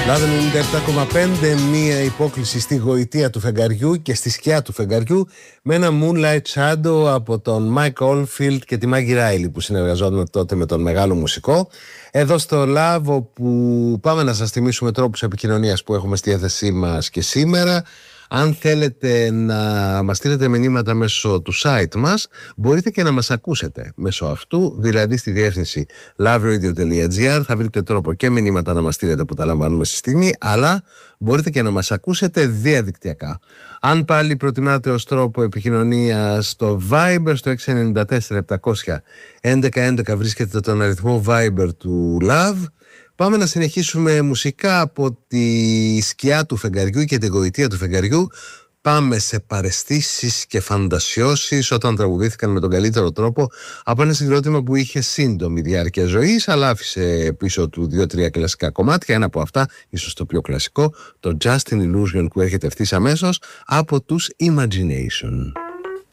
Ελλάδα 97,5, μία υπόκληση στη γοητεία του φεγγαριού και στη σκιά του φεγγαριού με ένα Moonlight Shadow από τον Mike Oldfield και τη Maggie Riley που συνεργαζόταν τότε με τον μεγάλο μουσικό. Εδώ στο Love, όπου πάμε να σας θυμίσουμε τρόπους επικοινωνίας που έχουμε στη διάθεσή μας και σήμερα. Αν θέλετε να μας στείλετε μηνύματα μέσω του site μας, μπορείτε και να μας ακούσετε μέσω αυτού, δηλαδή στη διεύθυνση loveradio.gr. Θα βρείτε τρόπο και μηνύματα να μας στείλετε που τα λαμβάνουμε στη στιγμή, αλλά μπορείτε και να μας ακούσετε διαδικτυακά. Αν πάλι προτιμάτε ως τρόπο επικοινωνίας το Viber, στο 694-700-1111 βρίσκεται τον αριθμό Viber του Love. Πάμε να συνεχίσουμε μουσικά από τη σκιά του φεγγαριού και την γοητεία του φεγγαριού. Πάμε σε παραισθήσεις και φαντασιώσεις όταν τραγουδήθηκαν με τον καλύτερο τρόπο από ένα συγκρότημα που είχε σύντομη διάρκεια ζωής, αλλά άφησε πίσω του 2-3 κλασικά κομμάτια. Ένα από αυτά, ίσως το πιο κλασικό, το Just an Illusion, που έρχεται ευθύς αμέσως από τους Imagination.